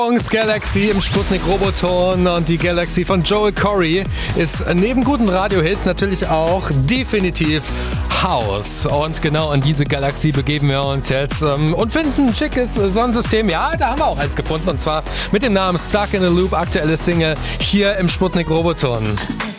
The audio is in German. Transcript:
Galaxy im Sputnik Roboton und die Galaxy von Joel Corry ist neben guten Radiohits natürlich auch definitiv House. Und genau in diese Galaxie begeben wir uns jetzt und finden ein schickes Sonnensystem. Ja, da haben wir auch eins gefunden und zwar mit dem Namen Stuck in a Loop, aktuelle Single hier im Sputnik Roboton.